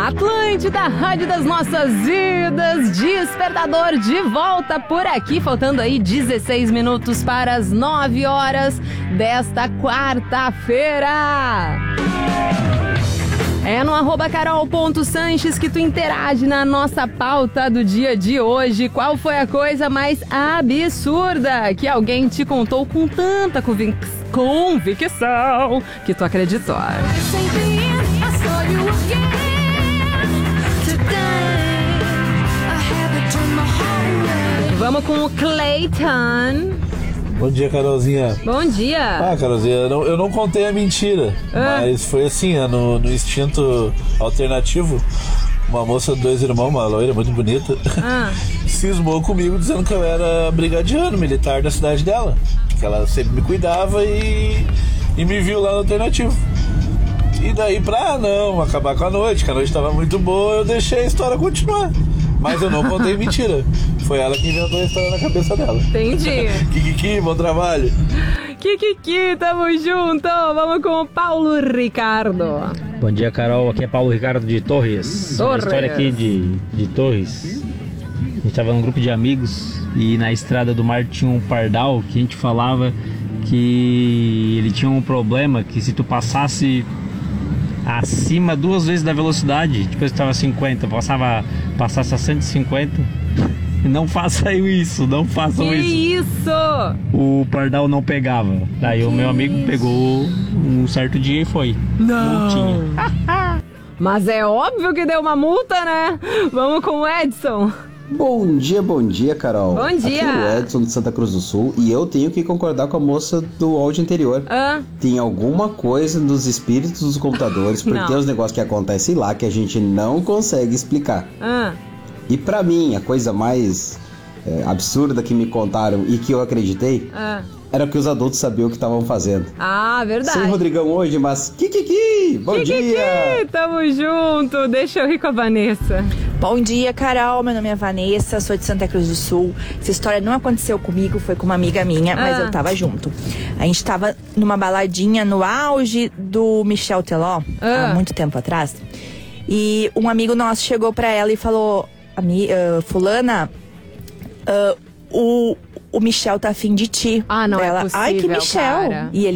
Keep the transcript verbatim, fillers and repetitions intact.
Atlântida, rádio das nossas vidas, Despertador de volta por aqui, faltando aí dezesseis minutos para as nove horas desta quarta-feira. É no arroba carol.sanches que tu interage na nossa pauta do dia de hoje. Qual foi a coisa mais absurda que alguém te contou com tanta convic- convicção que tu acreditou? Vamos com o Clayton. Bom dia, Carolzinha. Bom dia. Ah, Carolzinha, eu não, eu não contei a mentira, ah. mas foi assim, no, no instinto alternativo, uma moça de dois irmãos, uma loira muito bonita, ah. cismou comigo dizendo que eu era brigadiano militar da cidade dela, que ela sempre me cuidava e, e me viu lá no alternativo. E daí pra não acabar com a noite, que a noite estava muito boa, eu deixei a história continuar. Mas eu não contei mentira. Foi ela que inventou a história na cabeça dela. Entendi. Kikiki, bom trabalho. Kikiki, tamo junto. Vamos com o Paulo Ricardo. Bom dia, Carol. Aqui é Paulo Ricardo de Torres. Torres. Uma história aqui de, de Torres. A gente tava num grupo de amigos e na estrada do mar tinha um pardal que a gente falava que ele tinha um problema, que se tu passasse acima duas vezes da velocidade, depois que estava cinquenta, passava, passasse a cento e cinquenta, não façam isso, não façam que isso. isso? O pardal não pegava. Daí que o meu amigo isso? pegou um certo dia e foi. Não. Multinha. Mas é óbvio que deu uma multa, né? Vamos com o Edson. Bom dia, bom dia, Carol. Bom dia. Aqui é o Edson de Santa Cruz do Sul e eu tenho que concordar com a moça do áudio anterior. Ah. Tem alguma coisa nos espíritos dos computadores, porque Não. tem uns negócios que acontecem lá que a gente não consegue explicar. Ah. E pra mim, a coisa mais é, absurda que me contaram e que eu acreditei Ah. era que os adultos sabiam o que estavam fazendo. Ah, verdade. Sem Rodrigão hoje, mas Kikiki, bom Kikiki, dia! tamo junto. Deixa eu rir com a Vanessa. Bom dia, Carol. Meu nome é Vanessa, sou de Santa Cruz do Sul. Essa história não aconteceu comigo, foi com uma amiga minha, mas Ah. eu tava junto. A gente tava numa baladinha no auge do Michel Teló, Ah. há muito tempo atrás. E um amigo nosso chegou pra ela e falou: Ami, uh, fulana, uh, o, o Michel tá afim de ti. Ah, não é ela, ai, que possível, Michel? cara. E ele